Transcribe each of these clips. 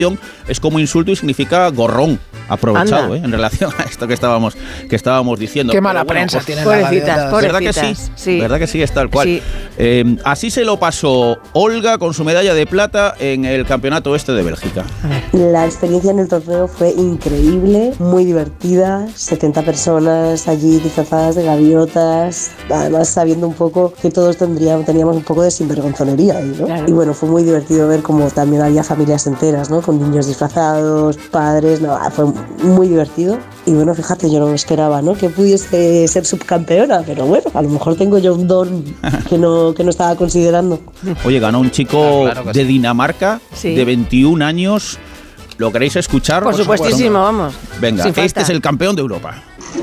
es como insulto y significa gorrón, aprovechado, en relación a esto que estábamos diciendo. Qué mala prensa pues, tienen pobrecitas, las ¿verdad que sí? ¿Verdad que sí? Es tal cual. Sí. Así se lo pasó Olga con su medalla de plata en el Campeonato Este de Bélgica. La experiencia en el torneo fue increíble, muy divertida, 70 personas allí disfrazadas de gaviotas, además sabiendo un poco que todos teníamos un poco de sinvergonzonería ahí, ¿no? Claro. Y bueno, fue muy divertido ver como también había familias enteras, ¿no? Con niños disfrazados, padres, fue muy divertido. Y bueno, fíjate, yo no me esperaba, ¿no? Que pudiese ser subcampeona, pero bueno, a lo mejor tengo yo un don que no estaba considerando. Oye, ganó un chico de Dinamarca, de 21 años. ¿Lo queréis escuchar? Por supuestísimo, vamos. Venga, este es el campeón de Europa.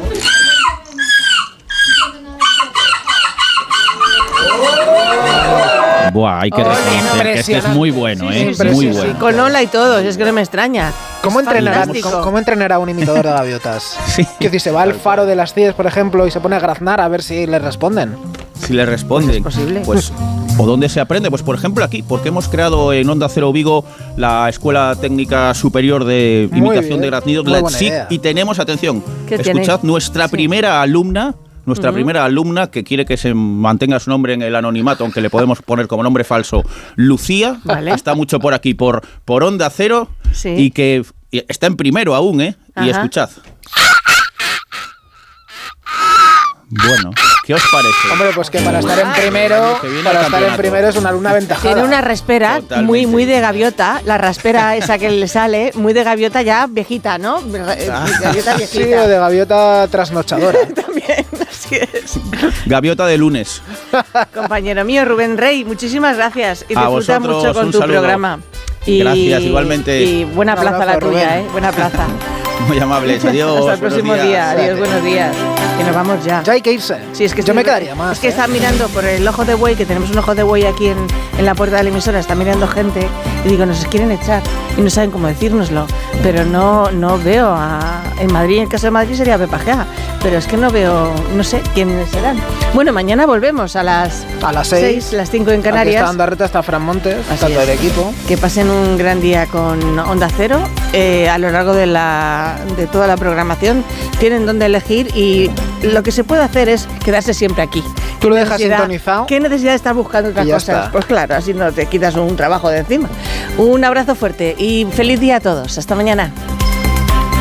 Buah, hay que reconocer que este es muy bueno, muy bueno. Sí, con Ola y todo, es que no me extraña. ¿Cómo entrenar a un imitador de gaviotas? Que si se va al faro de las CIES, por ejemplo, y se pone a graznar a ver si le responden. Si le responden, ¿es posible? Pues, ¿o dónde se aprende? Pues por ejemplo aquí, porque hemos creado en Onda Cero Vigo la Escuela Técnica Superior de Imitación de Graznidos, la ETSIC, y tenemos, atención, escuchad, nuestra primera alumna, que quiere que se mantenga su nombre en el anonimato, aunque le podemos poner como nombre falso, Lucía, está mucho por aquí, por Onda Cero, y que está en primero aún, y escuchad. Bueno, ¿qué os parece? Hombre, pues que para estar en primero, es una alumna aventajada. Tiene una raspera muy de gaviota, la raspera esa que le sale, muy de gaviota ya viejita, ¿no? Gaviota viejita. Sí, o de gaviota trasnochadora. También, así es. Gaviota de lunes. Compañero mío, Rubén Rey, muchísimas gracias y disfruta mucho con tu programa. Gracias, igualmente. Y buena plaza la tuya, buena plaza. Muy amables, adiós. Hasta el próximo día, adiós, buenos días. Que nos vamos ya. Ya hay que irse. Sí, es que yo me quedaría más. Es que está mirando por el ojo de buey, que tenemos un ojo de buey aquí en la puerta de la emisora, está mirando gente y digo, nos quieren echar y no saben cómo decírnoslo. Pero no veo en Madrid, en el caso de Madrid sería Pepa Gea, pero es que no veo, no sé quiénes serán. Bueno, mañana volvemos a las 6, las 5 en Canarias. Aquí está Andarreta, está Fran Montes, está todo el equipo. Que pasen un gran día con Onda Cero. A lo largo de toda la programación tienen donde elegir y lo que se puede hacer es quedarse siempre aquí. Tú lo dejas sintonizado. ¿Qué necesidad de estar buscando otras cosas? Está. Pues claro, así no te quitas un trabajo de encima. Un abrazo fuerte y feliz día a todos. Hasta mañana.